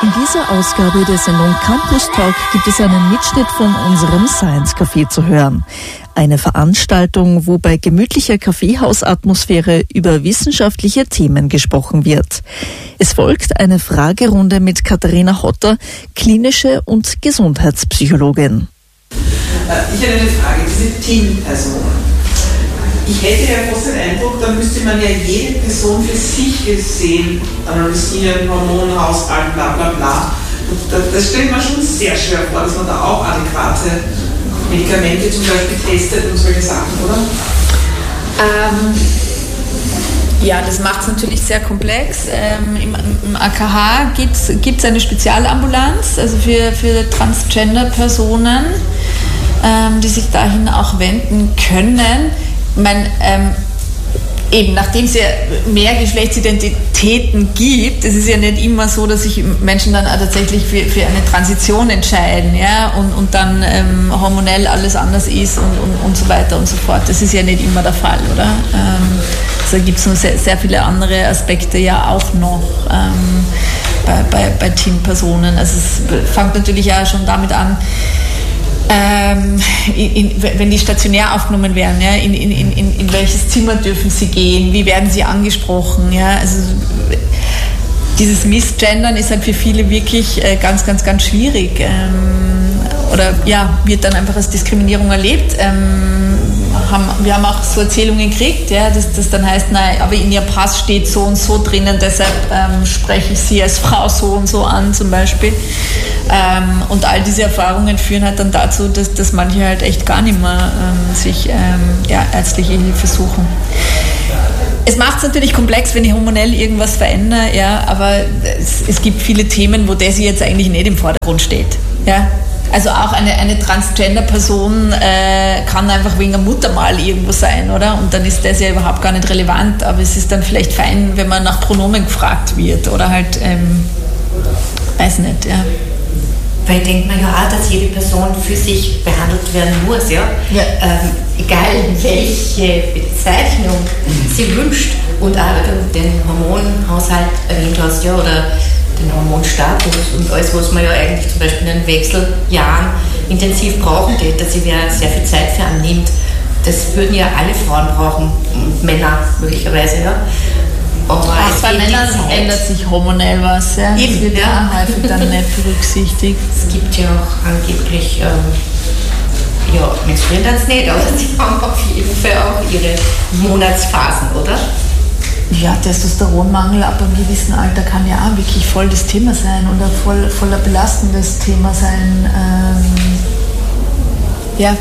In dieser Ausgabe der Sendung Campus Talk gibt es einen Mitschnitt von unserem Science Café zu hören. Eine Veranstaltung, wo bei gemütlicher Kaffeehausatmosphäre über wissenschaftliche Themen gesprochen wird. Es folgt eine Fragerunde mit Katharina Hotter, klinische und Gesundheitspsychologin. Ich hätte eine Frage, diese TIN-Personen. Ich hätte ja fast den Eindruck, da müsste man ja jede Person für sich gesehen analysieren, Hormonhaushalt, bla bla bla. Das stelle ich mir schon sehr schwer vor, dass man da auch adäquate Medikamente zum Beispiel testet und solche Sachen, oder? Ja, das macht es natürlich sehr komplex. Im AKH gibt es eine Spezialambulanz, also für Transgender-Personen, die sich dahin auch wenden können. Eben, nachdem es ja mehr Geschlechtsidentitäten gibt, es ist ja nicht immer so, dass sich Menschen dann auch tatsächlich für eine Transition entscheiden, ja, und dann hormonell alles anders ist und so weiter und so fort. Das ist ja nicht immer der Fall, oder? Also gibt es noch sehr viele andere Aspekte ja auch noch bei TIN-Personen. Also es fängt natürlich ja schon damit an, wenn die stationär aufgenommen werden, ja, in welches Zimmer dürfen sie gehen, wie werden sie angesprochen, ja, also dieses Missgendern ist halt für viele wirklich ganz, ganz, ganz schwierig, oder ja, wird dann einfach als Diskriminierung erlebt. Wir haben auch so Erzählungen gekriegt, ja, dass dann heißt, nein, aber in ihrem Pass steht so und so drinnen, deshalb spreche ich sie als Frau so und so an zum Beispiel. Und all diese Erfahrungen führen halt dann dazu, dass manche halt echt gar nicht mehr sich ärztliche Hilfe suchen. Es macht es natürlich komplex, wenn ich hormonell irgendwas verändere, ja, aber es gibt viele Themen, wo das jetzt eigentlich nicht im Vordergrund steht. Ja. Also auch eine Transgender-Person kann einfach wegen der Mutter mal irgendwo sein, oder? Und dann ist das ja überhaupt gar nicht relevant, aber es ist dann vielleicht fein, wenn man nach Pronomen gefragt wird oder halt, weiß nicht, ja. Weil denkt man ja auch, dass jede Person für sich behandelt werden muss, ja? Ja. Egal welche Bezeichnung sie wünscht und auch wenn du den Hormonhaushalt erwähnt hast, ja, oder den Hormonstatus und alles, was man ja eigentlich zum Beispiel in den Wechseljahren intensiv brauchen geht, dass sie sehr viel Zeit für annimmt. Das würden ja alle Frauen brauchen, und Männer möglicherweise, ja. Aber auch bei Männern ändert sich hormonell was, ja. Eben, das wird ja häufig dann nicht berücksichtigt. Es gibt ja auch angeblich, menstruieren das nicht, aber sie haben auf jeden Fall auch ihre Monatsphasen, oder? Ja, Testosteronmangel ab einem gewissen Alter kann ja auch wirklich voll das Thema sein und ein voller belastendes Thema sein. Ja.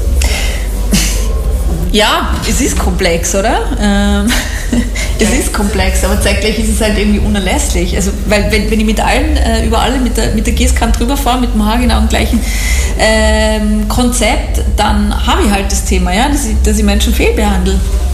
Ja, es ist komplex, oder? Es ist komplex, aber zeitgleich ist es halt irgendwie unerlässlich. Also, weil wenn ich mit allen, überall mit der Gießkanne drüber fahre, mit dem haargenau gleichen Konzept, dann habe ich halt das Thema, ja, dass ich Menschen fehlbehandle.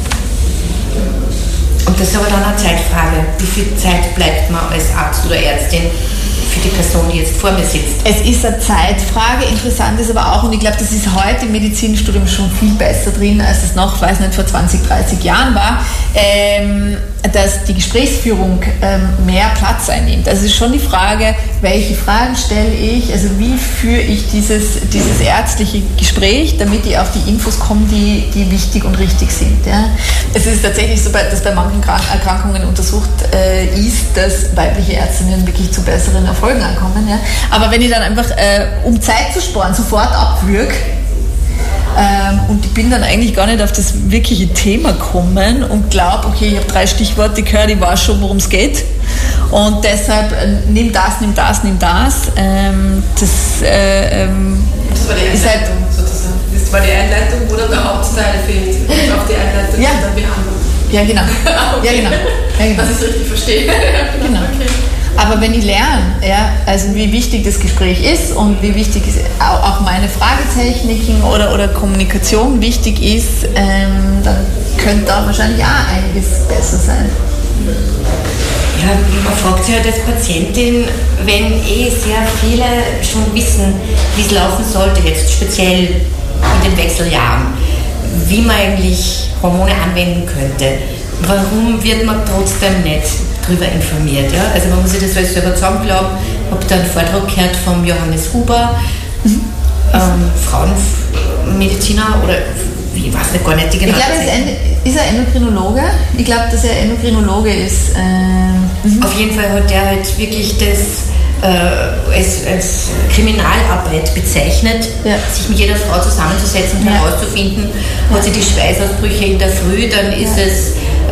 Und das ist aber dann eine Zeitfrage. Wie viel Zeit bleibt man als Arzt oder Ärztin für die Person, die jetzt vor mir sitzt? Es ist eine Zeitfrage. Interessant ist aber auch, und ich glaube, das ist heute im Medizinstudium schon viel besser drin, als es noch, weiß nicht, vor 20, 30 Jahren war, dass die Gesprächsführung mehr Platz einnimmt. Also es ist schon die Frage, welche Fragen stelle ich, also wie führe ich dieses ärztliche Gespräch, damit ich auf die Infos komme, die wichtig und richtig sind. Ja. Es ist tatsächlich so, dass bei manchen Erkrankungen untersucht ist, dass weibliche Ärztinnen wirklich zu besseren Erfolgen ankommen. Ja. Aber wenn ich dann einfach, um Zeit zu sparen, sofort abwürge, und ich bin dann eigentlich gar nicht auf das wirkliche Thema gekommen und glaube, okay, ich habe 3 Stichworte gehört, ich weiß schon, worum es geht. Und deshalb nimm das. Das war die Einleitung sozusagen. Das war die Einleitung, wo dann der Hauptteil fehlt. Und auch die Einleitung ja. Dann Behandlung. Ja, genau. Okay. Ja, genau. Dass ich es richtig verstehe. Genau. Okay. Aber wenn ich lerne, ja, also wie wichtig das Gespräch ist und wie wichtig auch meine Fragetechniken oder Kommunikation wichtig ist, dann könnte da wahrscheinlich auch einiges besser sein. Ja, man fragt sich halt als Patientin, wenn sehr viele schon wissen, wie es laufen sollte, jetzt speziell in den Wechseljahren, wie man eigentlich Hormone anwenden könnte. Warum wird man trotzdem nicht darüber informiert? Ja? Also man muss sich das alles selber zusammenglauben, habe da einen Vortrag gehört vom Johannes Huber, Frauenmediziner oder ich weiß nicht, gar nicht die genaue Bezeichnung. Ist er Endokrinologe? Ich glaube, dass er Endokrinologe ist. Auf jeden Fall hat er halt wirklich das als Kriminalarbeit bezeichnet, sich mit jeder Frau zusammenzusetzen und herauszufinden, hat sie die Schweißausbrüche in der Früh, dann ist es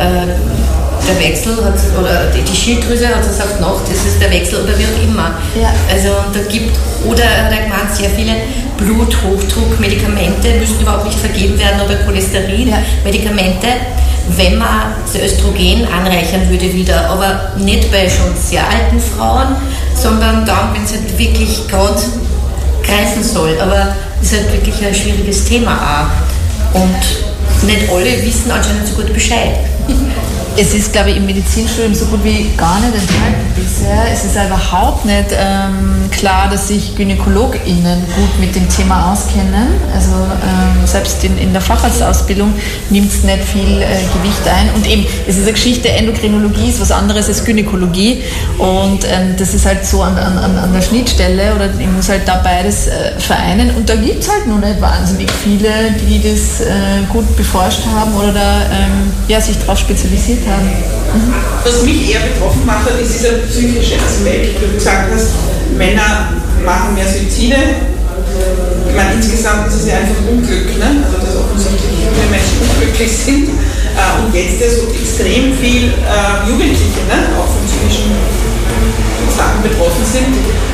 der Wechsel oder die Schilddrüse hat es auf Nacht, das ist der Wechsel oder wie auch immer. Ja. Also da gibt, oder er hat gemeint, sehr viele Bluthochdruckmedikamente müssen überhaupt nicht vergeben werden oder Cholesterin-Medikamente, wenn man das Östrogen anreichern würde wieder, aber nicht bei schon sehr alten Frauen, sondern dann, wenn es halt wirklich gerade greifen soll. Aber es ist halt wirklich ein schwieriges Thema auch. Und nicht alle wissen anscheinend so gut Bescheid. Es ist, glaube ich, im Medizinstudium so gut wie gar nicht enthalten bisher. Es ist überhaupt nicht klar, dass sich GynäkologInnen gut mit dem Thema auskennen. Also selbst in der Facharztausbildung nimmt es nicht viel Gewicht ein. Und eben, es ist eine Geschichte, Endokrinologie ist was anderes als Gynäkologie. Und das ist halt so an der Schnittstelle, oder ich muss halt da beides vereinen. Und da gibt es halt noch nicht wahnsinnig viele, die das gut beforscht haben oder da sich darauf spezialisiert haben. Was mich eher betroffen macht, ist dieser psychische Aspekt. Wie du gesagt hast, Männer machen mehr Suizide. Ich meine, insgesamt ist es ja einfach Unglück, ne? Also dass offensichtlich viele Menschen unglücklich sind. Und jetzt ja so extrem viel Jugendliche, ne? Auch von psychischen Sachen betroffen sind.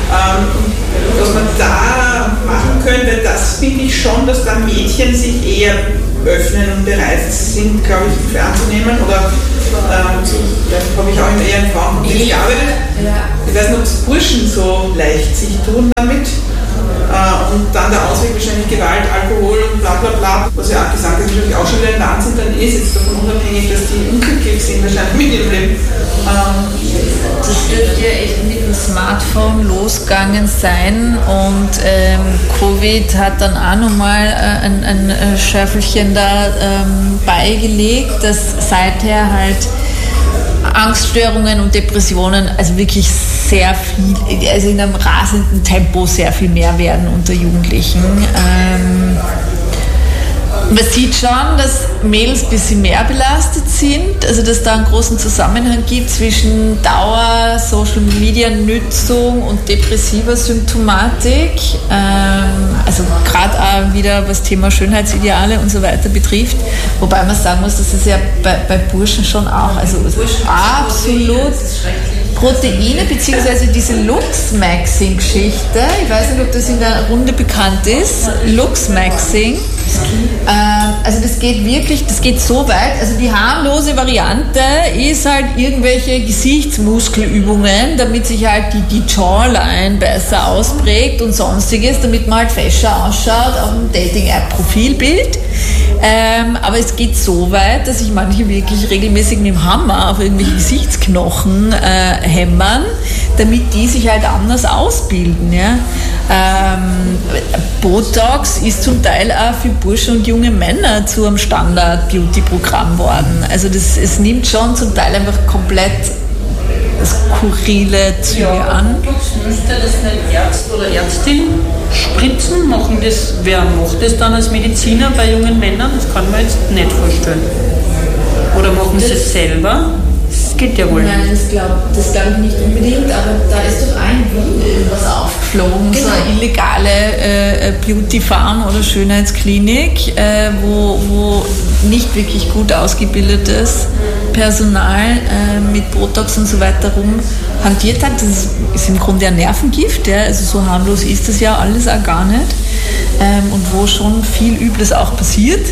Was man da machen könnte, das finde ich schon, dass da Mädchen sich eher öffnen und bereit sind, glaube ich, für anzunehmen. Oder habe ich auch eher in Frauenkontext gearbeitet. Ich weiß nicht, ob es Burschen so leicht sich tun damit. Und dann der Ausweg wahrscheinlich Gewalt, Alkohol und bla bla bla, was ja auch gesagt ist, natürlich auch schon wieder ein Wahnsinn dann ist, jetzt davon unabhängig, dass die unglücklich sind wahrscheinlich mit ihrem Leben. Das dürfte ja echt mit dem Smartphone losgegangen sein und Covid hat dann auch nochmal ein Schöffelchen da beigelegt, dass seither halt Angststörungen und Depressionen also wirklich sehr viel, also in einem rasenden Tempo sehr viel mehr werden unter Jugendlichen. Man sieht schon, dass Mädels ein bisschen mehr belastet sind, also dass da einen großen Zusammenhang gibt zwischen Dauer, Social-Media-Nutzung und depressiver Symptomatik. Also gerade auch wieder was Thema Schönheitsideale und so weiter betrifft. Wobei man sagen muss, dass es ja bei Burschen schon auch, also absolut Proteine, beziehungsweise diese Lux-Maxing-Geschichte, ich weiß nicht, ob das in der Runde bekannt ist, Lux-Maxing. Also das geht wirklich, das geht so weit, also die harmlose Variante ist halt irgendwelche Gesichtsmuskelübungen, damit sich halt die Jawline besser ausprägt und sonstiges, damit man halt fescher ausschaut auf dem Dating-App-Profilbild. Aber es geht so weit, dass sich manche wirklich regelmäßig mit dem Hammer auf irgendwelche Gesichtsknochen hämmern, damit die sich halt anders ausbilden. Ja? Botox ist zum Teil auch für Burschen und junge Männer zu einem Standard-Beauty-Programm worden. Also es nimmt schon zum Teil einfach komplett skurrile Züge an. Müsste das nicht Arzt oder Ärztin spritzen? Wer macht das dann als Mediziner bei jungen Männern? Das kann man jetzt nicht vorstellen. Oder machen sie es selber? Das geht ja wohl. Nein, das glaube ich nicht unbedingt, aber da ist doch ein was aufgeflogen, genau. So eine illegale Beauty-Farm oder Schönheitsklinik, wo nicht wirklich gut ausgebildetes Personal mit Botox und so weiter rumhantiert hat. Das ist im Grunde ein Nervengift, ja? Also so harmlos ist das ja alles auch gar nicht. Und wo schon viel Übles auch passiert.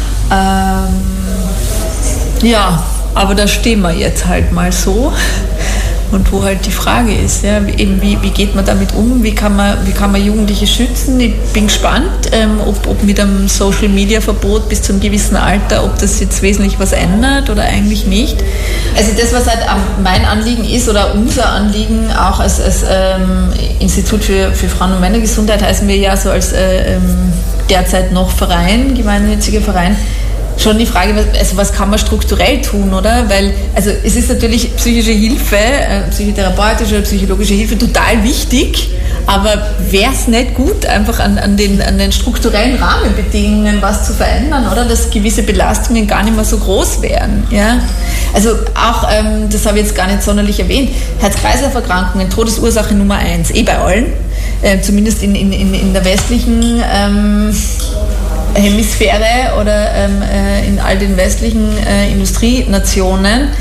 Ja, aber da stehen wir jetzt halt mal so. Und wo halt die Frage ist, ja, eben wie geht man damit um, wie kann man Jugendliche schützen? Ich bin gespannt, ob mit einem Social-Media-Verbot bis zu einem gewissen Alter, ob das jetzt wesentlich was ändert oder eigentlich nicht. Also das, was halt mein Anliegen ist oder unser Anliegen, auch als Institut für Frauen- und Männergesundheit, heißen wir ja so als derzeit noch Verein, gemeinnütziger Verein, schon die Frage, was kann man strukturell tun, oder? Weil, also es ist natürlich psychische Hilfe, psychotherapeutische, psychologische Hilfe total wichtig, aber wäre es nicht gut, einfach an den strukturellen Rahmenbedingungen was zu verändern, oder? Dass gewisse Belastungen gar nicht mehr so groß wären, ja? Also auch, das habe ich jetzt gar nicht sonderlich erwähnt, Herz-Kreislauf-Erkrankungen, Todesursache Nummer 1, bei allen, zumindest in der westlichen Hemisphäre oder in all den westlichen Industrienationen,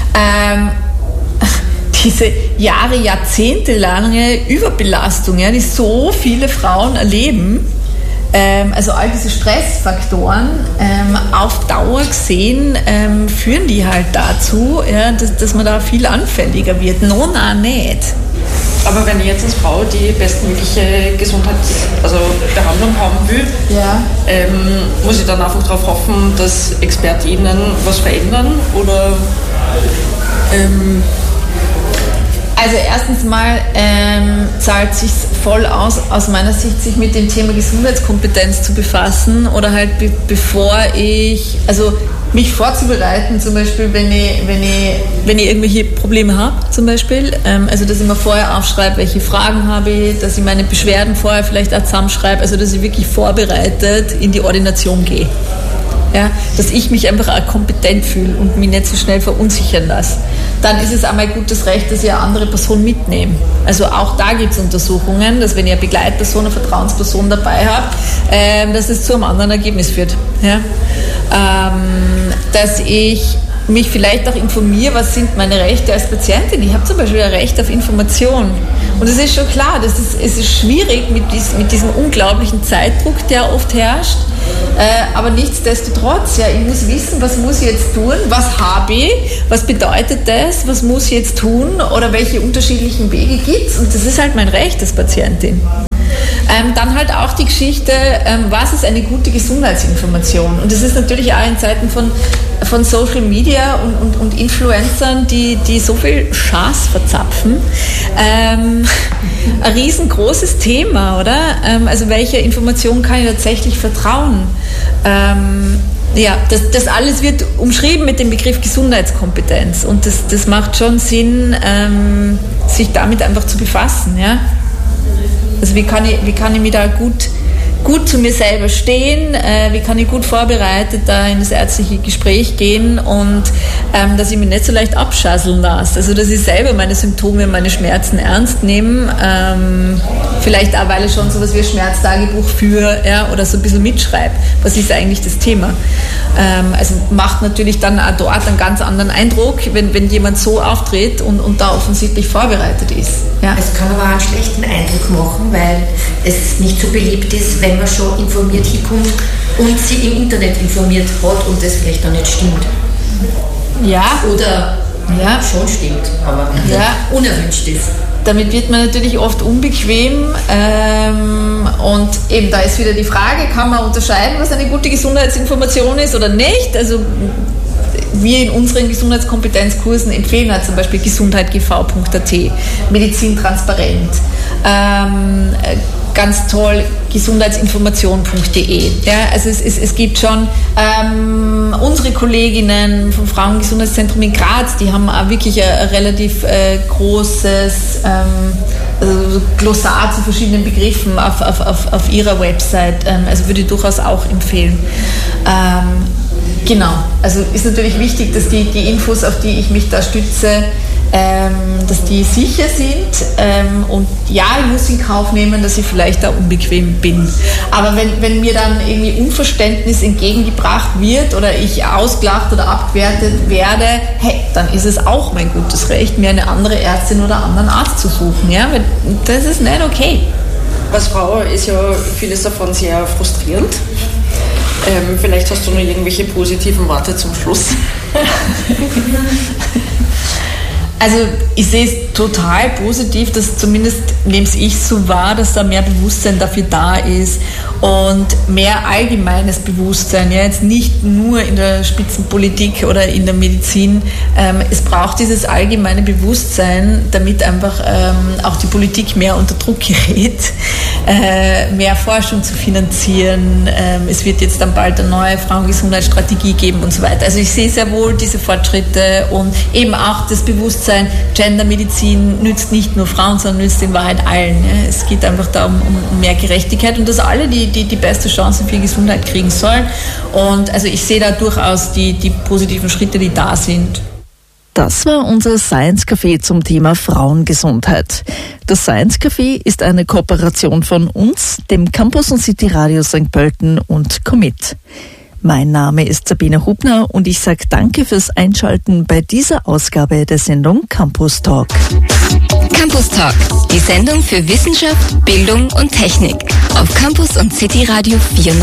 diese jahrzehntelange Überbelastung, ja, die so viele Frauen erleben, also all diese Stressfaktoren auf Dauer gesehen führen die halt dazu, ja, dass man da viel anfälliger wird. Nein, nicht. Aber wenn ich jetzt als Frau die bestmögliche Behandlung haben will, muss ich dann einfach darauf hoffen, dass ExpertInnen was verändern? Oder also erstens mal zahlt es sich voll aus meiner Sicht, sich mit dem Thema Gesundheitskompetenz zu befassen oder halt bevor ich, also mich vorzubereiten, zum Beispiel, wenn ich irgendwelche Probleme habe, zum Beispiel, also dass ich mir vorher aufschreibe, welche Fragen habe ich, dass ich meine Beschwerden vorher vielleicht auch zusammenschreibe, also dass ich wirklich vorbereitet in die Ordination gehe. Ja, dass ich mich einfach auch kompetent fühle und mich nicht so schnell verunsichern lasse. Dann ist es auch mein gutes Recht, dass ich eine andere Person mitnehme. Also auch da gibt es Untersuchungen, dass wenn ich eine Begleitperson, eine Vertrauensperson dabei habe, dass es zu einem anderen Ergebnis führt. Ja? Dass ich mich vielleicht auch informiere, was sind meine Rechte als Patientin. Ich habe zum Beispiel ein Recht auf Information. Und es ist schon klar, es ist schwierig mit diesem unglaublichen Zeitdruck, der oft herrscht. Aber nichtsdestotrotz, ja, ich muss wissen, was muss ich jetzt tun, was habe ich, was bedeutet das, was muss ich jetzt tun oder welche unterschiedlichen Wege gibt es. Und das ist halt mein Recht als Patientin. Dann halt auch die Geschichte, was ist eine gute Gesundheitsinformation? Und das ist natürlich auch in Zeiten von Social Media und Influencern, die so viel Schaß verzapfen, ein riesengroßes Thema, oder? Also welcher Information kann ich tatsächlich vertrauen? Ja, das alles wird umschrieben mit dem Begriff Gesundheitskompetenz und das macht schon Sinn, sich damit einfach zu befassen, ja? Also wie kann ich mich da gut zu mir selber stehen, wie kann ich gut vorbereitet da in das ärztliche Gespräch gehen und dass ich mich nicht so leicht abschasseln lasse. Also dass ich selber meine Symptome, meine Schmerzen ernst nehme, vielleicht auch, weil ich schon so etwas wie ein Schmerztagebuch führe, ja, oder so ein bisschen mitschreibe. Was ist eigentlich das Thema? Also macht natürlich dann auch dort einen ganz anderen Eindruck, wenn jemand so auftritt und da offensichtlich vorbereitet ist. Ja. Es kann aber auch einen schlechten Eindruck machen, weil es nicht so beliebt ist, wenn man schon informiert hinkommt und sie im Internet informiert hat und das vielleicht noch nicht stimmt. Ja. Oder schon stimmt, aber unerwünscht ist. Damit wird man natürlich oft unbequem und eben da ist wieder die Frage, kann man unterscheiden, was eine gute Gesundheitsinformation ist oder nicht? Also wir in unseren Gesundheitskompetenzkursen empfehlen halt zum Beispiel gesundheitgv.at, Medizin transparent, ganz toll gesundheitsinformation.de. Ja, also es gibt schon unsere Kolleginnen vom Frauengesundheitszentrum in Graz, die haben auch wirklich ein relativ großes Glossar zu verschiedenen Begriffen auf ihrer Website. Also würde ich durchaus auch empfehlen. Genau, also ist natürlich wichtig, dass die Infos, auf die ich mich da stütze, dass die sicher sind und ja, ich muss in Kauf nehmen, dass ich vielleicht da unbequem bin. Aber wenn mir dann irgendwie Unverständnis entgegengebracht wird oder ich ausgelacht oder abgewertet werde, hey, dann ist es auch mein gutes Recht, mir eine andere Ärztin oder anderen Arzt zu suchen. Ja? Weil das ist nicht okay. Als Frau ist ja vieles davon sehr frustrierend. Vielleicht hast du noch irgendwelche positiven Worte zum Schluss. Also ich sehe es total positiv, dass zumindest nehme ich so wahr, dass da mehr Bewusstsein dafür da ist und mehr allgemeines Bewusstsein, ja, jetzt nicht nur in der Spitzenpolitik oder in der Medizin. Es braucht dieses allgemeine Bewusstsein, damit einfach auch die Politik mehr unter Druck gerät, mehr Forschung zu finanzieren. Es wird jetzt dann bald eine neue Frauengesundheitsstrategie geben und so weiter. Also ich sehe sehr wohl diese Fortschritte und eben auch das Bewusstsein, Gendermedizin nützt nicht nur Frauen, sondern nützt in Wahrheit allen. Ja. Es geht einfach da um mehr Gerechtigkeit und dass alle die beste Chance für Gesundheit kriegen sollen. Und also ich sehe da durchaus die positiven Schritte, die da sind. Das war unser Science Café zum Thema Frauengesundheit. Das Science Café ist eine Kooperation von uns, dem Campus und City Radio St. Pölten und Commit. Mein Name ist Sabine Hubner und ich sage danke fürs Einschalten bei dieser Ausgabe der Sendung Campus Talk. Campus Talk, die Sendung für Wissenschaft, Bildung und Technik auf Campus und City Radio 94.